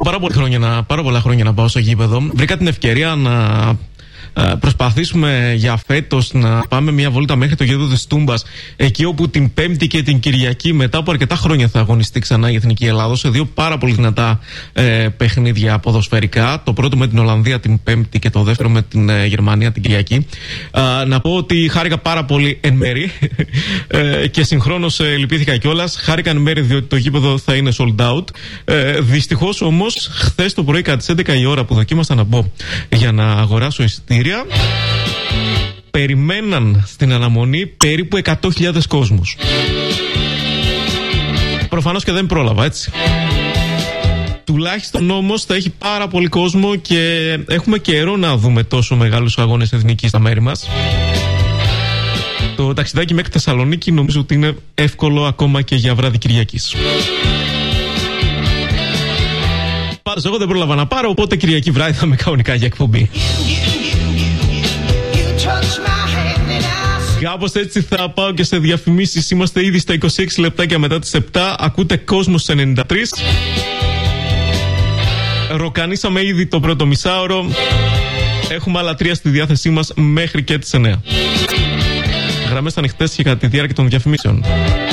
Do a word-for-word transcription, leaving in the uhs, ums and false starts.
πάρα, πολλά χρόνια να, πάρα πολλά χρόνια να πάω στο γήπεδο. Βρήκα την ευκαιρία να προσπαθήσουμε για φέτος να πάμε μια βόλτα μέχρι το γήπεδο της Τούμπας, εκεί όπου την Πέμπτη και την Κυριακή μετά από αρκετά χρόνια θα αγωνιστεί ξανά η Εθνική Ελλάδος σε δύο πάρα πολύ δυνατά ε, παιχνίδια ποδοσφαιρικά. Το πρώτο με την Ολλανδία την Πέμπτη και το δεύτερο με την ε, Γερμανία την Κυριακή. Ε, να πω ότι χάρηκα πάρα πολύ εν μέρη ε, και συγχρόνως ε, λυπήθηκα κιόλας. Χάρηκα εν μέρη διότι το γήπεδο θα είναι sold out. Ε, δυστυχώς όμως χθες το πρωί κατά τις έντεκα η ώρα που δοκίμασα να μπω για να αγοράσω εισιτήρια, περιμέναν στην αναμονή περίπου εκατό χιλιάδες κόσμους. Προφανώς και δεν πρόλαβα, έτσι. Τουλάχιστον όμως θα έχει πάρα πολύ κόσμο και έχουμε καιρό να δούμε τόσο μεγάλους αγώνες εθνικής στα μέρη μας. Το ταξιδάκι μέχρι Θεσσαλονίκη νομίζω ότι είναι εύκολο ακόμα και για βράδυ Κυριακής. Πάντως εγώ δεν πρόλαβα να πάρω, οπότε Κυριακή βράδυ θα είμαι κανονικά για εκπομπή. Κάπως έτσι θα πάω και σε διαφημίσεις. Είμαστε ήδη στα είκοσι έξι λεπτάκια μετά τις επτά. Ακούτε Κόσμος ενενήντα τρία. Ροκανίσαμε ήδη το πρώτο μισάωρο. Έχουμε άλλα τρία στη διάθεσή μας μέχρι και τις εννέα. Γραμμές ανοιχτές και κατά τη διάρκεια των διαφημίσεων.